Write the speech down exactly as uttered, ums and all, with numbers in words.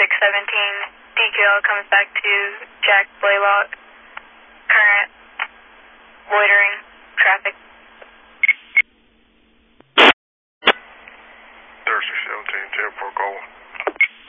six seventeen, D Q L comes back to Jack Blaylock, current loitering traffic.